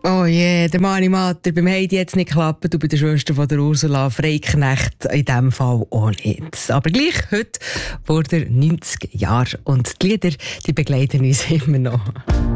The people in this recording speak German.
Oh je, der Mani Matter beim Heidi jetzt nicht geklappt und bei der Schwester von der Ursula Freiknecht in diesem Fall auch nicht. Aber gleich heute vor der 90 Jahren und die Lieder, die begleiten uns immer noch.